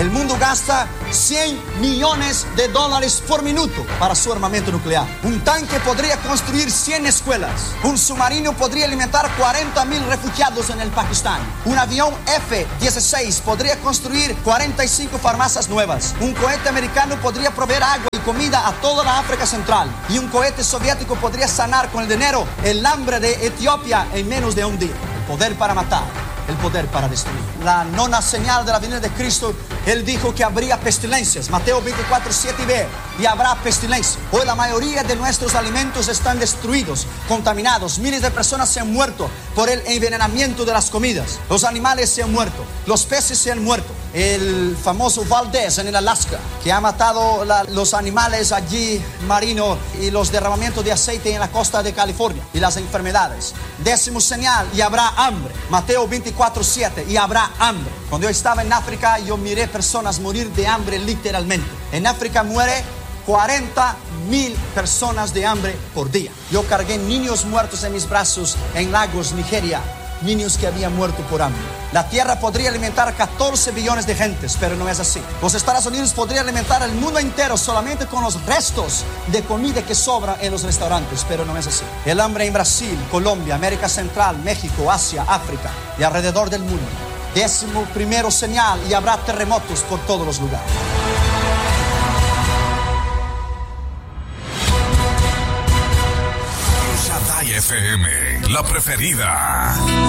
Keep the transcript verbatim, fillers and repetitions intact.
El mundo gasta cien millones de dólares por minuto para su armamento nuclear. Un tanque podría construir cien escuelas. Un submarino podría alimentar cuarenta mil refugiados en el Pakistán. Un avión F dieciséis podría construir cuarenta y cinco farmacias nuevas. Un cohete americano podría proveer agua y comida a toda la África Central. Y un cohete soviético podría sanar con el dinero el hambre de Etiopía en menos de un día. El poder para matar, el poder para destruir. La nona señal de la venida de Cristo, Él dijo que habría pestilencias. Mateo veinticuatro, siete b. Y habrá pestilencia. Hoy la mayoría de nuestros alimentos están destruidos, contaminados. Miles de personas se han muerto por el envenenamiento de las comidas. Los animales se han muerto. Los peces se han muerto. El famoso Valdez en el Alaska, que ha matado la, los animales allí marinos, y los derramamientos de aceite en la costa de California, y las enfermedades. Décimo señal, y habrá hambre. Mateo veinticuatro, siete. Y habrá hambre. Cuando yo estaba en África, yo miré personas morir de hambre literalmente. En África muere cuarenta mil personas de hambre por día. Yo cargué niños muertos en mis brazos en Lagos, Nigeria. Niños que habían muerto por hambre. La tierra podría alimentar catorce billones de gentes, pero no es así. Los Estados Unidos podrían alimentar el mundo entero solamente con los restos de comida que sobra en los restaurantes, pero no es así. El hambre en Brasil, Colombia, América Central, México, Asia, África y alrededor del mundo. Décimo primero señal, y habrá terremotos por todos los lugares. Shaddai F M, la preferida.